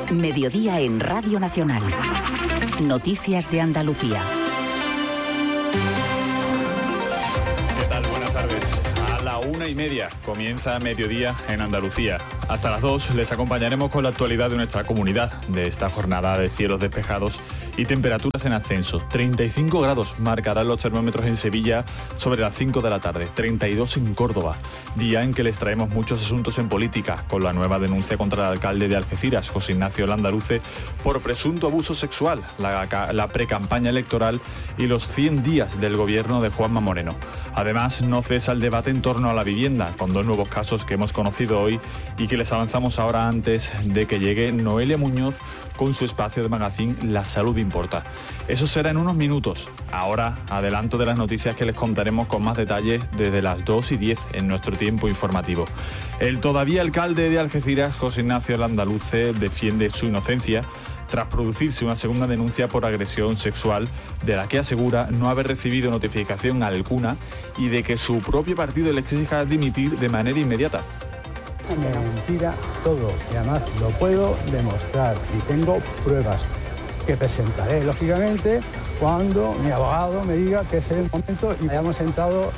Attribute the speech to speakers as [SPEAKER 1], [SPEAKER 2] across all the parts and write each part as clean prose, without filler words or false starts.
[SPEAKER 1] Mediodía en Radio Nacional. Noticias de Andalucía.
[SPEAKER 2] ¿Qué tal? Buenas tardes. A la 1:30 comienza Mediodía en Andalucía. Hasta las 2 les acompañaremos con la actualidad de nuestra comunidad de esta jornada de cielos despejados y temperaturas en ascenso. 35 grados marcarán los termómetros en Sevilla sobre las 5 de la tarde, 32 en Córdoba. Día en que les traemos muchos asuntos en política, con la nueva denuncia contra el alcalde de Algeciras, José Ignacio Landaluce, por presunto abuso sexual, la precampaña electoral y los 100 días del gobierno de Juanma Moreno. Además, no cesa el debate en torno a la vivienda, con 2 nuevos casos que hemos conocido hoy y que les avanzamos ahora antes de que llegue Noelia Muñoz con su espacio de magazine La Salud Importa. Eso será en unos minutos. Ahora, adelanto de las noticias que les contaremos con más detalles desde las 2:10 en nuestro tiempo informativo. El todavía alcalde de Algeciras, José Ignacio Landaluce, defiende su inocencia tras producirse una segunda denuncia por agresión sexual, de la que asegura no haber recibido notificación alguna y de que su propio partido le exija dimitir de manera inmediata.
[SPEAKER 3] Me mentira todo y además lo puedo demostrar y tengo pruebas que presentaré, lógicamente, cuando mi abogado me diga que es el momento y hayamos sentado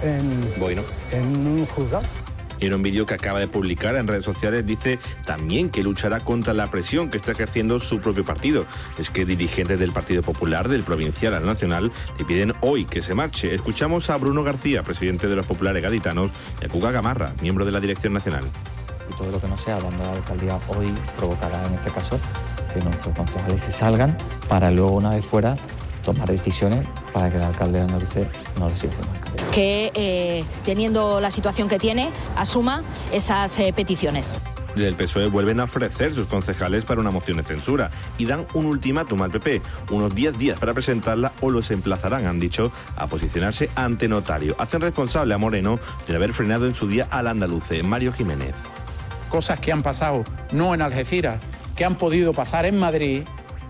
[SPEAKER 3] en un juzgado.
[SPEAKER 4] En un vídeo que acaba de publicar en redes sociales dice también que luchará contra la presión que está ejerciendo su propio partido. Es que dirigentes del Partido Popular, del provincial al nacional, le piden hoy que se marche. Escuchamos a Bruno García, presidente de los populares gaditanos, y a Cuca Gamarra, miembro de la dirección nacional.
[SPEAKER 5] Y todo lo que no sea hablando de la alcaldía hoy provocará en este caso que nuestros concejales se salgan para luego, una vez fuera, tomar decisiones para que el alcalde de Andalucía no lo siga siendo alcalde.
[SPEAKER 6] Que teniendo la situación que tiene, asuma esas peticiones.
[SPEAKER 4] Desde el PSOE vuelven a ofrecer sus concejales para una moción de censura y dan un ultimátum al PP, unos 10 días para presentarla o los emplazarán, han dicho, a posicionarse ante notario. Hacen responsable a Moreno de haber frenado en su día al andaluce, Mario Jiménez.
[SPEAKER 7] Cosas que han pasado no en Algeciras, que han podido pasar en Madrid,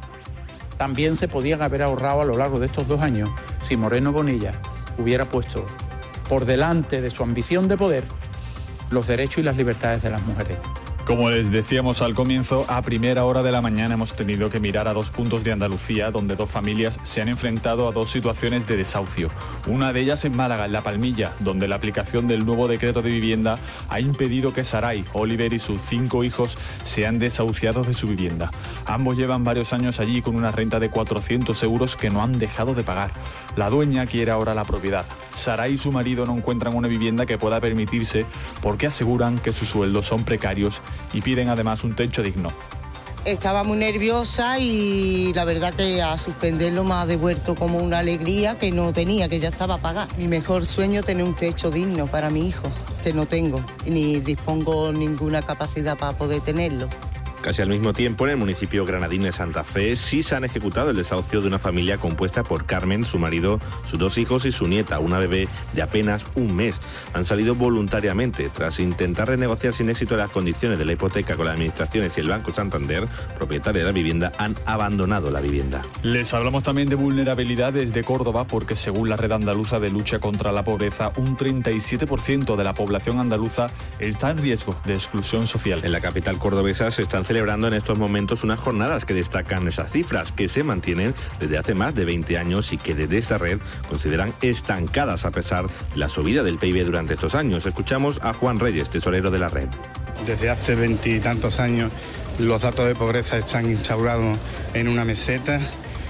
[SPEAKER 7] también se podían haber ahorrado a lo largo de estos 2 años si Moreno Bonilla hubiera puesto por delante de su ambición de poder los derechos y las libertades de las mujeres.
[SPEAKER 2] Como les decíamos al comienzo, a primera hora de la mañana hemos tenido que mirar a 2 puntos de Andalucía donde 2 familias se han enfrentado a 2 situaciones de desahucio. Una de ellas en Málaga, en La Palmilla, donde la aplicación del nuevo decreto de vivienda ha impedido que Saray, Oliver y sus 5 hijos sean desahuciados de su vivienda. Ambos llevan varios años allí con una renta de 400 euros que no han dejado de pagar. La dueña quiere ahora la propiedad. Saray y su marido no encuentran una vivienda que pueda permitirse porque aseguran que sus sueldos son precarios y piden además un techo digno.
[SPEAKER 8] Estaba muy nerviosa y la verdad que a suspenderlo me ha devuelto como una alegría que no tenía, que ya estaba pagada. Mi mejor sueño es tener un techo digno para mi hijo, que no tengo, ni dispongo ninguna capacidad para poder tenerlo.
[SPEAKER 4] Casi al mismo tiempo, en el municipio granadino de Santa Fe, sí se han ejecutado el desahucio de una familia compuesta por Carmen, su marido, sus 2 hijos y su nieta, una bebé de apenas 1 mes. Han salido voluntariamente. Tras intentar renegociar sin éxito las condiciones de la hipoteca con las administraciones y el Banco Santander, propietario de la vivienda, han abandonado la vivienda.
[SPEAKER 2] Les hablamos también de vulnerabilidad desde Córdoba porque, según la Red Andaluza de Lucha contra la Pobreza, un 37% de la población andaluza está en riesgo de exclusión social.
[SPEAKER 4] En la capital cordobesa se están celebrando en estos momentos unas jornadas que destacan esas cifras, que se mantienen desde hace más de 20 años y que desde esta red consideran estancadas a pesar de la subida del PIB durante estos años. Escuchamos a Juan Reyes, tesorero de la red.
[SPEAKER 9] Desde hace 20 y tantos años los datos de pobreza están instaurados en una meseta,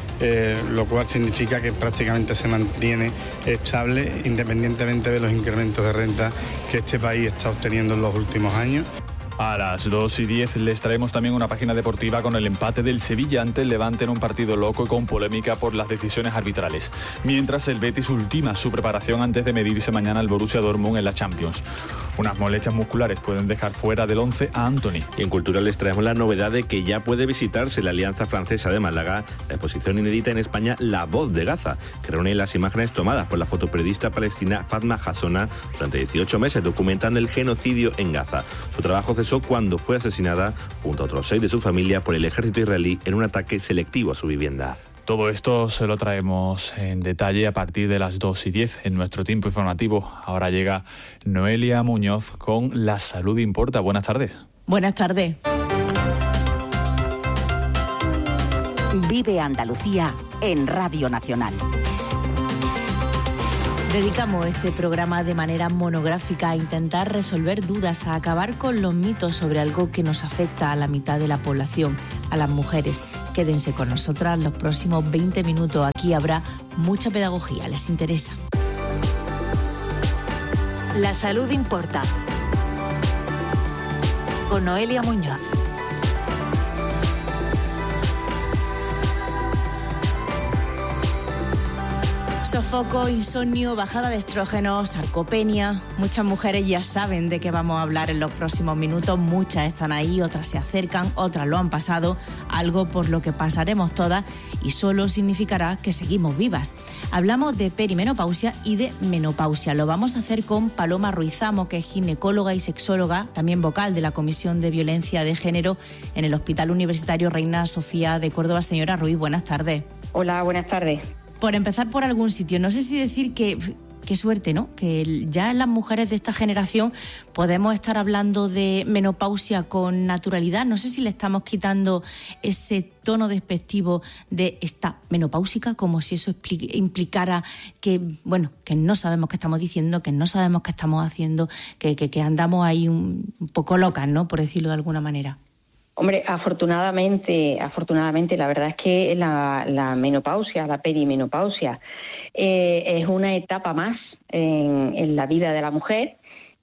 [SPEAKER 9] lo cual significa que prácticamente se mantiene estable independientemente de los incrementos de renta que este país está obteniendo en los últimos años.
[SPEAKER 2] A las 2:10 les traemos también una página deportiva con el empate del Sevilla ante el Levante en un partido loco y con polémica por las decisiones arbitrales. Mientras el Betis ultima su preparación antes de medirse mañana al Borussia Dortmund en la Champions. Unas molestias musculares pueden dejar fuera del 11 a Antony.
[SPEAKER 4] Y en Cultura les traemos la novedad de que ya puede visitarse la Alianza Francesa de Málaga, la exposición inédita en España La Voz de Gaza, que reúne las imágenes tomadas por la fotoperiodista palestina Fatma Hassona durante 18 meses documentando el genocidio en Gaza. Su trabajo cesó cuando fue asesinada junto a otros 6 de su familia por el ejército israelí en un ataque selectivo a su vivienda.
[SPEAKER 2] Todo esto se lo traemos en detalle a partir de las 2:10 en nuestro tiempo informativo. Ahora llega Noelia Muñoz con La Salud Importa. Buenas tardes.
[SPEAKER 10] Buenas tardes.
[SPEAKER 1] Vive Andalucía en Radio Nacional.
[SPEAKER 10] Dedicamos este programa de manera monográfica a intentar resolver dudas, a acabar con los mitos sobre algo que nos afecta a la mitad de la población, a las mujeres. Quédense con nosotras los próximos 20 minutos. Aquí habrá mucha pedagogía. ¿Les interesa?
[SPEAKER 1] La salud importa. Con Noelia Muñoz.
[SPEAKER 10] Sofoco, insomnio, bajada de estrógenos, sarcopenia. Muchas mujeres ya saben de qué vamos a hablar en los próximos minutos. Muchas están ahí, otras se acercan, otras lo han pasado. Algo por lo que pasaremos todas y solo significará que seguimos vivas. Hablamos de perimenopausia y de menopausia. Lo vamos a hacer con Paloma Ruiz Amo, que es ginecóloga y sexóloga, también vocal de la Comisión de Violencia de Género en el Hospital Universitario Reina Sofía de Córdoba. Señora Ruiz, buenas tardes.
[SPEAKER 11] Hola, buenas tardes.
[SPEAKER 10] Por empezar por algún sitio, no sé si decir que qué suerte, ¿no? Que ya las mujeres de esta generación podemos estar hablando de menopausia con naturalidad. No sé si le estamos quitando ese tono despectivo de esta menopáusica, como si eso implicara que, bueno, que no sabemos qué estamos diciendo, que no sabemos qué estamos haciendo, que andamos ahí un poco locas, ¿no? Por decirlo de alguna manera.
[SPEAKER 11] Hombre, afortunadamente, la verdad es que la menopausia, la perimenopausia, es una etapa más en la vida de la mujer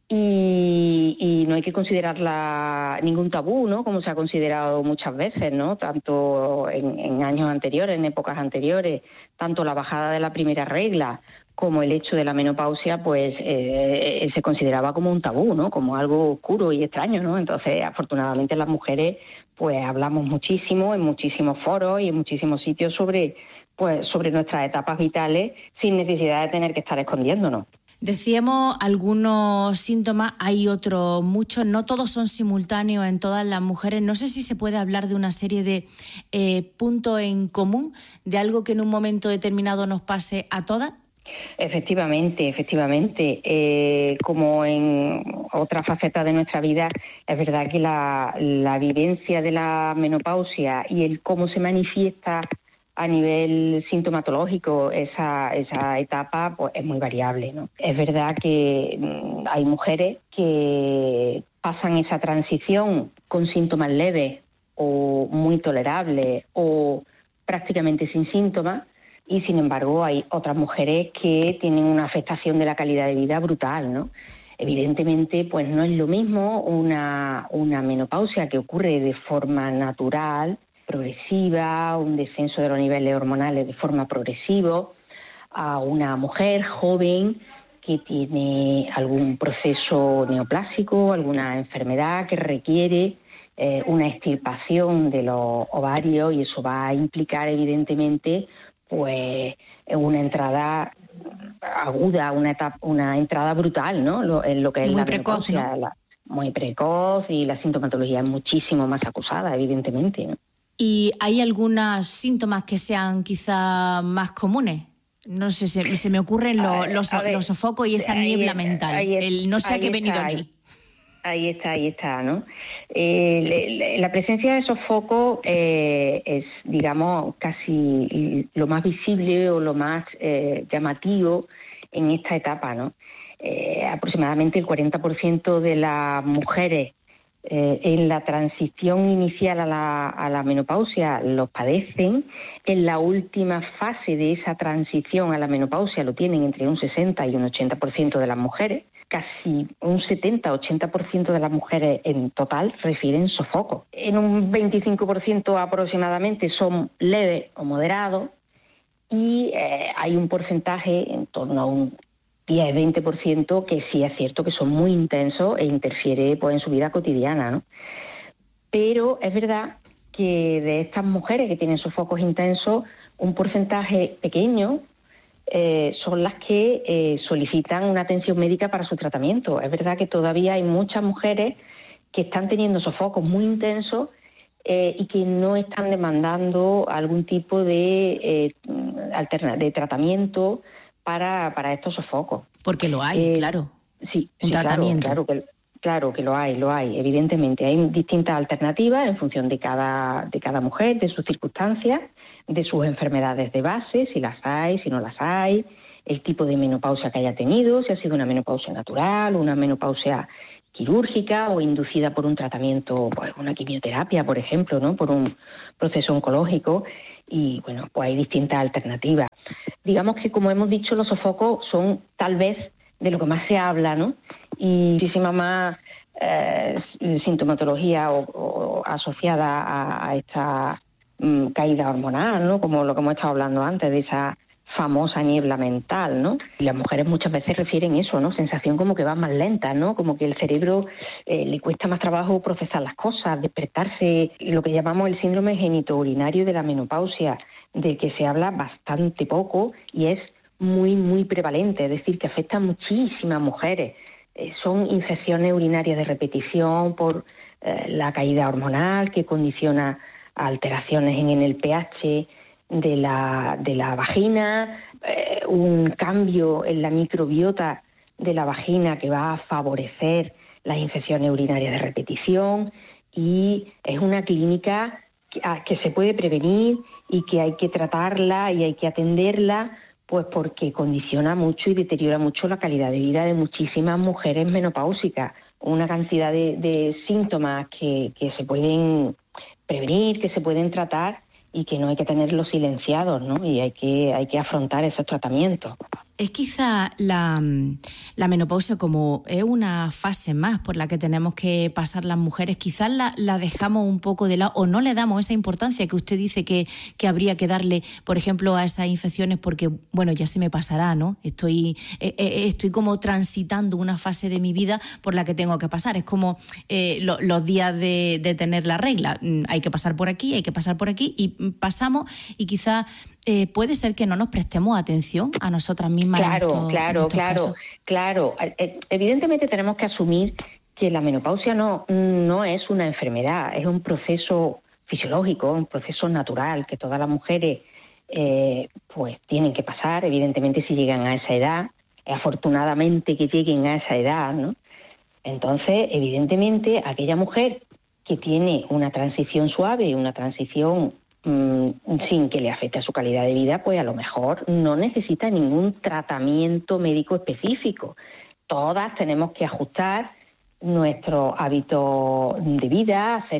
[SPEAKER 11] y no hay que considerarla ningún tabú, ¿no? Como se ha considerado muchas veces, ¿no? Tanto en años anteriores, en épocas anteriores, tanto la bajada de la primera regla como el hecho de la menopausia, pues se consideraba como un tabú, ¿no? Como algo oscuro y extraño, ¿no? Entonces, afortunadamente las mujeres, pues hablamos muchísimo en muchísimos foros y en muchísimos sitios sobre nuestras etapas vitales sin necesidad de tener que estar escondiéndonos.
[SPEAKER 10] Decíamos algunos síntomas, hay otros muchos, no todos son simultáneos en todas las mujeres. No sé si se puede hablar de una serie de puntos en común, de algo que en un momento determinado nos pase a todas.
[SPEAKER 11] Efectivamente. Como en otras facetas de nuestra vida, es verdad que la vivencia de la menopausia y el cómo se manifiesta a nivel sintomatológico esa etapa, pues es muy variable, ¿no? Es verdad que hay mujeres que pasan esa transición con síntomas leves o muy tolerables o prácticamente sin síntomas. Y, sin embargo, hay otras mujeres que tienen una afectación de la calidad de vida brutal, ¿no? Evidentemente, pues no es lo mismo una menopausia que ocurre de forma natural, progresiva, un descenso de los niveles hormonales de forma progresiva, a una mujer joven que tiene algún proceso neoplásico, alguna enfermedad que requiere una extirpación de los ovarios, y eso va a implicar, evidentemente, pues una entrada aguda, una entrada brutal, ¿no? En lo que es
[SPEAKER 10] muy
[SPEAKER 11] la
[SPEAKER 10] precoz,
[SPEAKER 11] menopausia,
[SPEAKER 10] ¿no?
[SPEAKER 11] Muy precoz, y la sintomatología es muchísimo más acusada, evidentemente, ¿no?
[SPEAKER 10] ¿Y hay algunos síntomas que sean quizá más comunes? No sé, se me ocurren los sofocos y esa niebla mental, el no sé a qué he venido aquí.
[SPEAKER 11] Ahí está, ¿no? La presencia de esos focos es, digamos, casi lo más visible o lo más llamativo en esta etapa, ¿no? Aproximadamente el 40% de las mujeres en la transición inicial a la menopausia los padecen. En la última fase de esa transición a la menopausia lo tienen entre un 60 y un 80% de las mujeres. Casi un 70-80% de las mujeres en total refieren sofocos. En un 25% aproximadamente son leves o moderados, y hay un porcentaje en torno a un 10-20% que sí es cierto que son muy intensos e interfiere, pues, en su vida cotidiana, ¿no? Pero es verdad que de estas mujeres que tienen sofocos intensos, un porcentaje pequeño son las que solicitan una atención médica para su tratamiento. Es verdad que todavía hay muchas mujeres que están teniendo sofocos muy intensos y que no están demandando algún tipo de tratamiento para estos sofocos.
[SPEAKER 10] Porque lo hay, claro.
[SPEAKER 11] Sí,
[SPEAKER 10] un tratamiento.
[SPEAKER 11] Claro claro que lo hay, evidentemente. Hay distintas alternativas en función de cada mujer, de sus circunstancias, de sus enfermedades de base, si las hay, si no las hay, el tipo de menopausia que haya tenido, si ha sido una menopausia natural, una menopausia quirúrgica o inducida por un tratamiento, pues una quimioterapia, por ejemplo, ¿no? Por un proceso oncológico. Y bueno, pues hay distintas alternativas. Digamos que, como hemos dicho, los sofocos son tal vez de lo que más se habla, ¿no? Y muchísima más sintomatología o asociada a esta caída hormonal, ¿no? Como lo que hemos estado hablando antes, de esa famosa niebla mental, ¿no? Y las mujeres muchas veces refieren eso, ¿no? Sensación como que van más lentas, ¿no? Como que el cerebro le cuesta más trabajo procesar las cosas, despertarse, lo que llamamos el síndrome genitourinario de la menopausia, del que se habla bastante poco y es muy, muy prevalente, es decir, que afecta a muchísimas mujeres. Son infecciones urinarias de repetición por la caída hormonal que condiciona alteraciones en el pH de la vagina, un cambio en la microbiota de la vagina que va a favorecer las infecciones urinarias de repetición, y es una clínica que se puede prevenir y que hay que tratarla y hay que atenderla, pues porque condiciona mucho y deteriora mucho la calidad de vida de muchísimas mujeres menopáusicas. Una cantidad de síntomas que se pueden prevenir, que se pueden tratar y que no hay que tenerlos silenciados, ¿no? Y hay que afrontar esos tratamientos.
[SPEAKER 10] Es quizá la menopausia como es una fase más por la que tenemos que pasar las mujeres, quizás la dejamos un poco de lado o no le damos esa importancia que usted dice que habría que darle, por ejemplo, a esas infecciones porque, bueno, ya se me pasará, ¿no? Estoy como transitando una fase de mi vida por la que tengo que pasar. Es como los días de tener la regla. Hay que pasar por aquí, y pasamos y quizás puede ser que no nos prestemos atención a nosotras mismas.
[SPEAKER 11] Claro. Evidentemente tenemos que asumir que la menopausia no es una enfermedad, es un proceso fisiológico, un proceso natural que todas las mujeres pues tienen que pasar, evidentemente si llegan a esa edad, afortunadamente que lleguen a esa edad, ¿no? Entonces, evidentemente, aquella mujer que tiene una transición suave, una transición sin que le afecte a su calidad de vida, pues a lo mejor no necesita ningún tratamiento médico específico. Todas tenemos que ajustar nuestro hábito de vida, hacer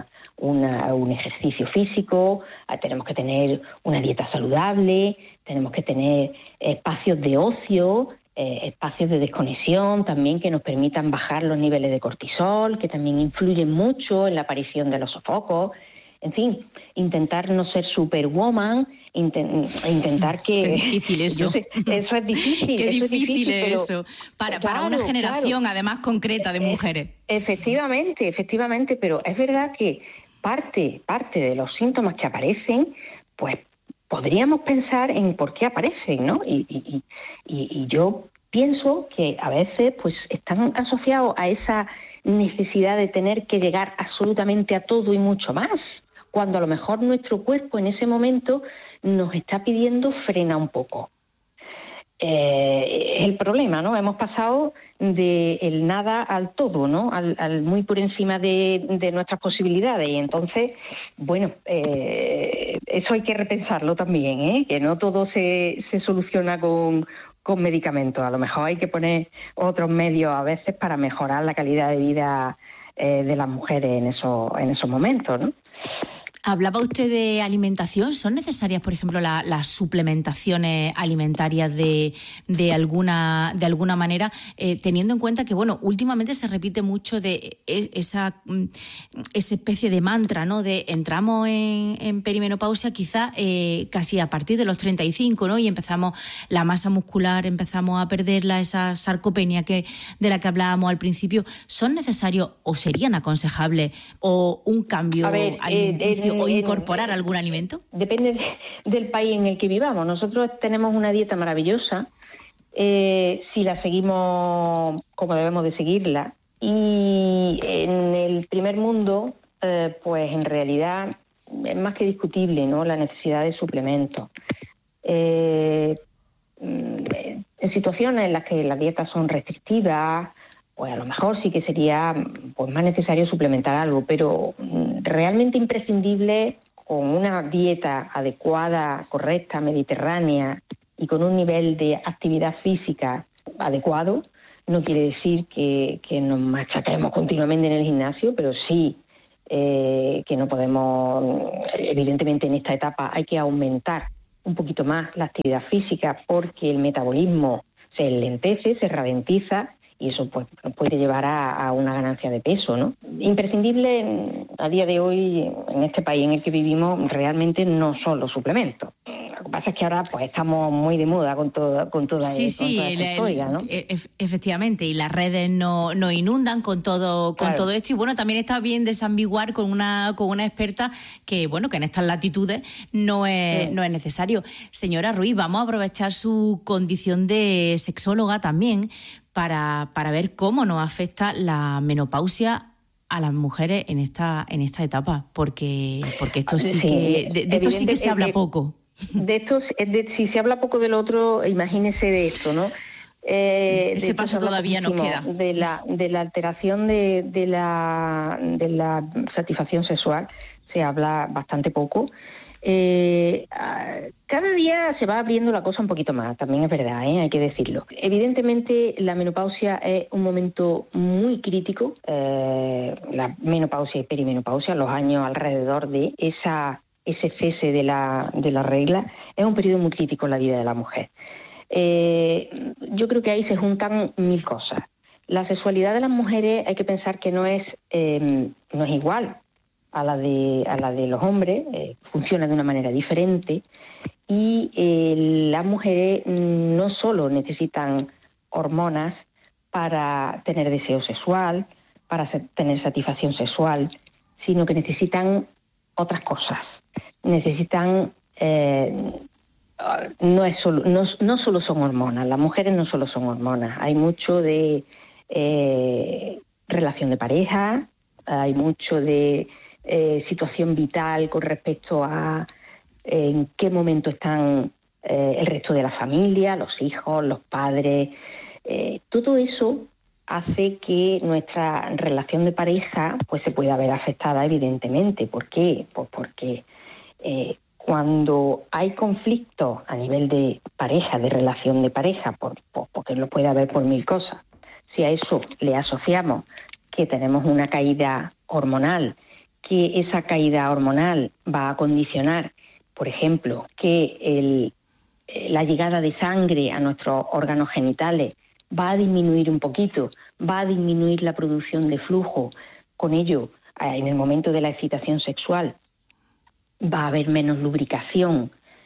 [SPEAKER 11] un ejercicio físico, tenemos que tener una dieta saludable, tenemos que tener espacios de ocio, espacios de desconexión también que nos permitan bajar los niveles de cortisol, que también influyen mucho en la aparición de los sofocos. En fin, intentar no ser superwoman, intentar que...
[SPEAKER 10] Qué difícil eso.
[SPEAKER 11] Eso es difícil.
[SPEAKER 10] Qué difícil es eso. Para una generación, además, concreta de mujeres.
[SPEAKER 11] Efectivamente, pero es verdad que parte de los síntomas que aparecen, pues podríamos pensar en por qué aparecen, ¿no? Y yo pienso que a veces pues están asociados a esa necesidad de tener que llegar absolutamente a todo y mucho más, cuando a lo mejor nuestro cuerpo en ese momento nos está pidiendo frena un poco. Es el problema, ¿no? Hemos pasado del nada al todo, ¿no? Al muy por encima de nuestras posibilidades. Y entonces, bueno, eso hay que repensarlo también, ¿eh? Que no todo se soluciona con medicamentos. A lo mejor hay que poner otros medios a veces para mejorar la calidad de vida de las mujeres en esos momentos, ¿no?
[SPEAKER 10] Hablaba usted de alimentación. ¿Son necesarias, por ejemplo, las suplementaciones alimentarias de alguna manera, teniendo en cuenta que, bueno, últimamente se repite mucho de esa especie de mantra, ¿no? De entramos en perimenopausia quizá casi a partir de los 35, ¿no? Y empezamos la masa muscular, empezamos a perderla, esa sarcopenia de la que hablábamos al principio. ¿Son necesarios o serían aconsejables o un cambio alimenticio? ¿O incorporar algún alimento?
[SPEAKER 11] Depende del país en el que vivamos. Nosotros tenemos una dieta maravillosa, si la seguimos como debemos de seguirla. Y en el primer mundo, pues en realidad es más que discutible, ¿no? La necesidad de suplementos. En situaciones en las que las dietas son restrictivas pues a lo mejor sí que sería pues más necesario suplementar algo, pero realmente imprescindible, con una dieta adecuada, correcta, mediterránea y con un nivel de actividad física adecuado. No quiere decir que nos machaquemos continuamente en el gimnasio, pero sí que no podemos, evidentemente en esta etapa hay que aumentar un poquito más la actividad física porque el metabolismo se enlentece, se ralentiza y eso pues puede llevar a una ganancia de peso, ¿no? Imprescindible a día de hoy en este país en el que vivimos realmente no son los suplementos. Lo que pasa es que ahora pues estamos muy de moda con toda
[SPEAKER 10] sí,
[SPEAKER 11] esta historia, ¿no?
[SPEAKER 10] Efectivamente, y las redes nos inundan con todo esto. Y bueno, también está bien desambiguar con una experta que, bueno, que en estas latitudes no es necesario. Señora Ruiz, vamos a aprovechar su condición de sexóloga también para ver cómo nos afecta la menopausia a las mujeres en esta etapa, porque esto sí que de esto sí que se habla poco.
[SPEAKER 11] Si se habla poco del otro, imagínese de esto, ¿no?
[SPEAKER 10] Ese paso todavía nos queda.
[SPEAKER 11] De la alteración de la satisfacción sexual se habla bastante poco. Cada día se va abriendo la cosa un poquito más, también es verdad, hay que decirlo. Evidentemente la menopausia es un momento muy crítico, la menopausia y perimenopausia, los años alrededor de ese cese de la regla, es un periodo muy crítico en la vida de la mujer. Yo creo que ahí se juntan mil cosas. La sexualidad de las mujeres hay que pensar que no es igual a la de los hombres, funciona de una manera diferente y las mujeres no solo necesitan hormonas para tener deseo sexual, para tener satisfacción sexual, sino que necesitan otras cosas. Necesitan no solo son hormonas, las mujeres no solo son hormonas, hay mucho de relación de pareja, hay mucho de situación vital con respecto a en qué momento están el resto de la familia, los hijos, los padres. Todo eso hace que nuestra relación de pareja pues se pueda ver afectada, evidentemente. ¿Por qué? Pues porque cuando hay conflicto a nivel de pareja, de relación de pareja, porque lo puede haber por mil cosas, si a eso le asociamos que tenemos una caída hormonal, que esa caída hormonal va a condicionar, por ejemplo, que la llegada de sangre a nuestros órganos genitales va a disminuir un poquito, va a disminuir la producción de flujo, con ello, en el momento de la excitación sexual, va a haber menos lubricación,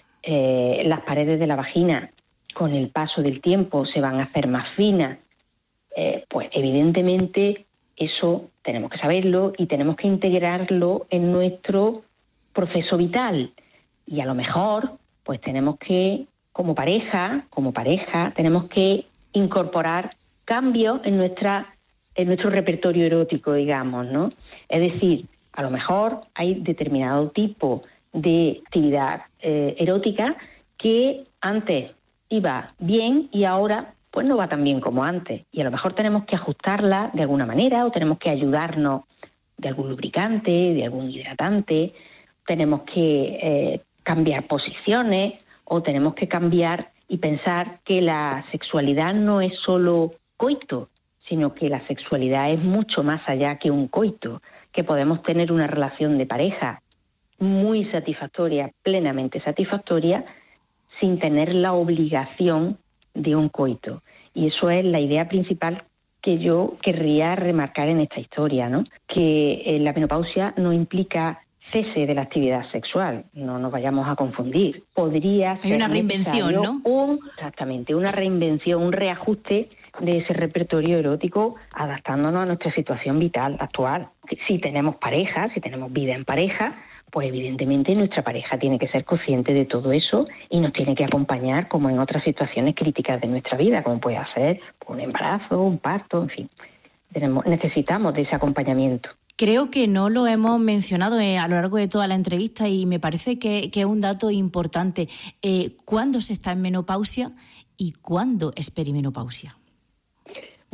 [SPEAKER 11] las paredes de la vagina, con el paso del tiempo, se van a hacer más finas, pues evidentemente eso tenemos que saberlo y tenemos que integrarlo en nuestro proceso vital. Y a lo mejor, pues tenemos que, como pareja, tenemos que incorporar cambios en nuestro repertorio erótico, digamos, ¿no? Es decir, a lo mejor hay determinado tipo de actividad erótica que antes iba bien y ahora pues no va tan bien como antes. Y a lo mejor tenemos que ajustarla de alguna manera o tenemos que ayudarnos de algún lubricante, de algún hidratante, tenemos que cambiar posiciones o tenemos que cambiar y pensar que la sexualidad no es solo coito, sino que la sexualidad es mucho más allá que un coito, que podemos tener una relación de pareja muy satisfactoria, plenamente satisfactoria, sin tener la obligación de un coito. Y eso es la idea principal que yo querría remarcar en esta historia, ¿no? Que la menopausia no implica cese de la actividad sexual, no nos vayamos a confundir. Podría ser
[SPEAKER 10] una reinvención, ¿no?
[SPEAKER 11] Exactamente, una reinvención, un reajuste de ese repertorio erótico adaptándonos a nuestra situación vital actual. Si tenemos pareja, si tenemos vida en pareja, pues evidentemente nuestra pareja tiene que ser consciente de todo eso y nos tiene que acompañar como en otras situaciones críticas de nuestra vida, como puede ser un embarazo, un parto, en fin. Necesitamos de ese acompañamiento.
[SPEAKER 10] Creo que no lo hemos mencionado a lo largo de toda la entrevista y me parece que es un dato importante. ¿Cuándo se está en menopausia y cuándo es perimenopausia?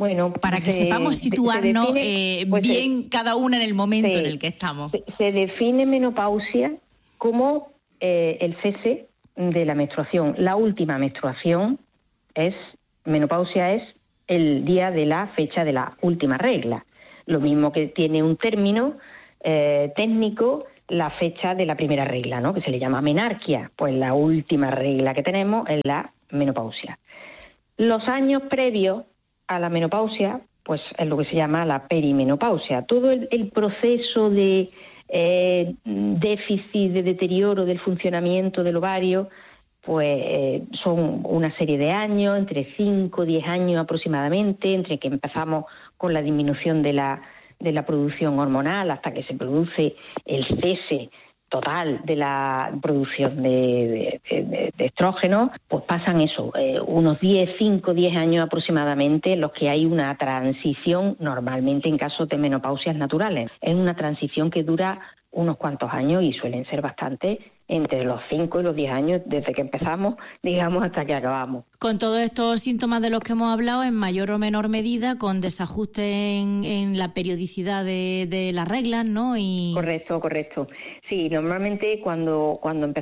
[SPEAKER 11] Bueno,
[SPEAKER 10] para que sepamos situarnos bien cada una en el momento en el que estamos.
[SPEAKER 11] Se define menopausia como el cese de la menstruación. La última menstruación menopausia es el día de la fecha de la última regla. Lo mismo que tiene un término técnico la fecha de la primera regla, ¿no? Que se le llama menarquia. Pues la última regla que tenemos es la menopausia. Los años previos a la menopausia, pues es lo que se llama la perimenopausia. Todo el proceso de déficit, de deterioro del funcionamiento del ovario, pues son una serie de años, entre 5 y 10 años aproximadamente, entre que empezamos con la disminución de la producción hormonal hasta que se produce el cese total de la producción de estrógenos, pues pasan unos 5 o 10 años aproximadamente en los que hay una transición, normalmente en casos de menopausias naturales. Es una transición que dura unos cuantos años y suelen ser bastante entre los 5 y los 10 años desde que empezamos, digamos, hasta que acabamos.
[SPEAKER 10] Con todos estos síntomas de los que hemos hablado, en mayor o menor medida, con desajuste en la periodicidad de las reglas, ¿no?
[SPEAKER 11] Correcto. Sí, normalmente cuando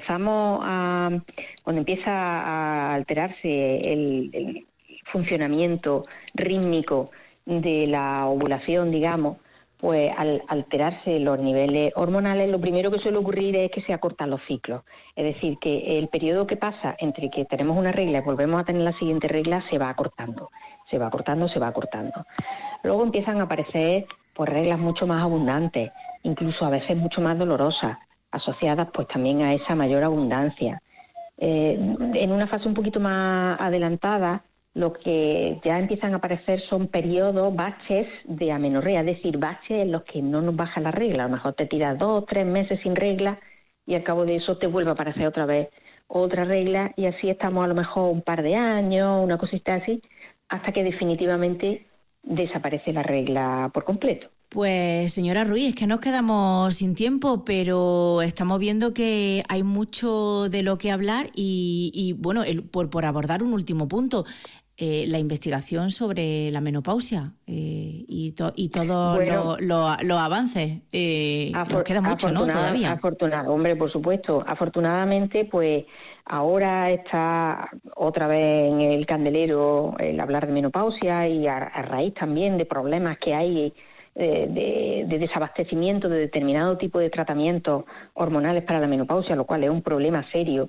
[SPEAKER 11] empieza a alterarse el funcionamiento rítmico de la ovulación, digamos, pues al alterarse los niveles hormonales, lo primero que suele ocurrir es que se acortan los ciclos. Es decir, que el periodo que pasa entre que tenemos una regla y volvemos a tener la siguiente regla se va acortando. Luego empiezan a aparecer pues reglas mucho más abundantes, incluso a veces mucho más dolorosas, asociadas pues también a esa mayor abundancia. En una fase un poquito más adelantada, lo que ya empiezan a aparecer son periodos, baches de amenorrea, es decir, baches en los que no nos baja la regla. A lo mejor te tiras 2 o 3 meses sin regla y al cabo de eso te vuelve a aparecer otra vez otra regla y así estamos a lo mejor un par de años, una cosita así, hasta que definitivamente desaparece la regla por completo.
[SPEAKER 10] Pues señora Ruiz, es que nos quedamos sin tiempo, pero estamos viendo que hay mucho de lo que hablar y bueno, por abordar un último punto, la investigación sobre la menopausia y todos los avances. Nos queda mucho, ¿no? Todavía.
[SPEAKER 11] Hombre, por supuesto. Afortunadamente, pues ahora está otra vez en el candelero el hablar de menopausia y a raíz también de problemas que hay de desabastecimiento de determinado tipo de tratamientos hormonales para la menopausia, lo cual es un problema serio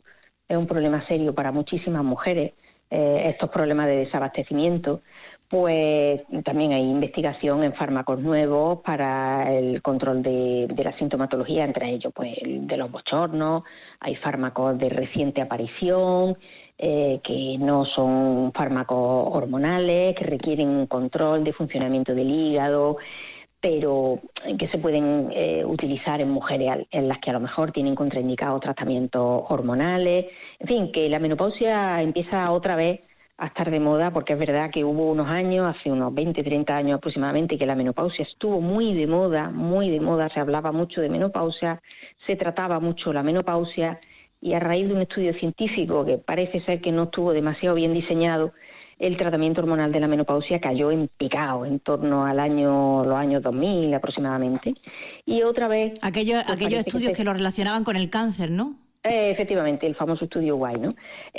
[SPEAKER 11] para muchísimas mujeres. Estos problemas de desabastecimiento, pues también hay investigación en fármacos nuevos para el control de la sintomatología, entre ellos pues de los bochornos. Hay fármacos de reciente aparición que no son fármacos hormonales, que requieren un control de funcionamiento del hígado, pero que se pueden utilizar en mujeres en las que a lo mejor tienen contraindicados tratamientos hormonales. En fin, que la menopausia empieza otra vez a estar de moda, porque es verdad que hubo unos años, hace unos 20, 30 años aproximadamente, que la menopausia estuvo muy de moda, se hablaba mucho de menopausia, se trataba mucho la menopausia, y a raíz de un estudio científico que parece ser que no estuvo demasiado bien diseñado, el tratamiento hormonal de la menopausia cayó en picado en torno los años 2000 aproximadamente. Y otra vez...
[SPEAKER 10] Aquellos estudios que lo relacionaban con el cáncer, ¿no?
[SPEAKER 11] Efectivamente, el famoso estudio White, ¿no?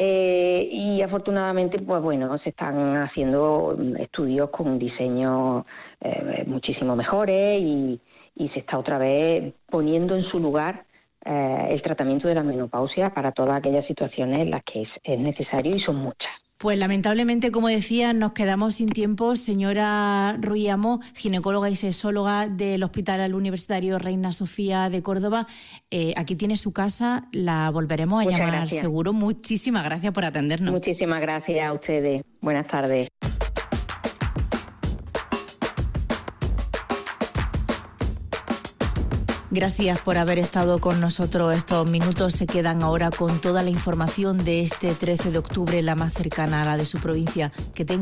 [SPEAKER 11] Y afortunadamente, pues bueno, se están haciendo estudios con diseños muchísimo mejores y se está otra vez poniendo en su lugar el tratamiento de la menopausia para todas aquellas situaciones en las que es necesario, y son muchas.
[SPEAKER 10] Pues lamentablemente, como decía, nos quedamos sin tiempo. Señora Ruiz Amo, ginecóloga y sexóloga del Hospital Universitario Reina Sofía de Córdoba, aquí tiene su casa, la volveremos a llamar seguro. Muchísimas gracias por atendernos.
[SPEAKER 11] Muchísimas gracias a ustedes. Buenas tardes.
[SPEAKER 10] Gracias por haber estado con nosotros estos minutos. Se quedan ahora con toda la información de este 13 de octubre, la más cercana a la de su provincia. Que tengan